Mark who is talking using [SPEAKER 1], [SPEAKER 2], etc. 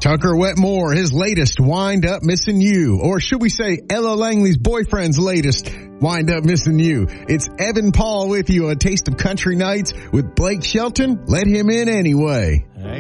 [SPEAKER 1] Tucker Wetmore, his latest, Wind Up Missing You. Or should we say Ella Langley's boyfriend's latest, Wind Up Missing You. It's Evan Paul with you on Taste of Country Nights with Blake Shelton. Let him in anyway.